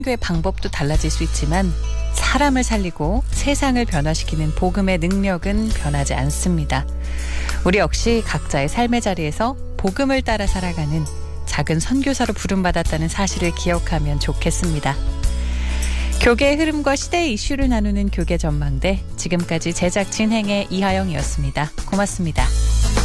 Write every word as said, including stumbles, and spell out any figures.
교의 방법도 달라질 수 있지만 사람을 살리고 세상을 변화시키는 복음의 능력은 변하지 않습니다. 우리 역시 각자의 삶의 자리에서 복음을 따라 살아가는 작은 선교사로 부름받았다는 사실을 기억하면 좋겠습니다. 교계의 흐름과 시대의 이슈를 나누는 교계 전망대, 지금까지 제작 진행의 이하영이었습니다. 고맙습니다.